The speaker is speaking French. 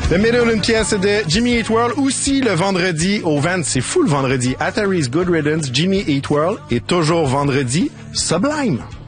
The Middle, une pièce de Jimmy Eat World, aussi le vendredi au Vans. C'est fou le vendredi. At Harry's Good Riddance, Jimmy Eat World est toujours vendredi. Sublime.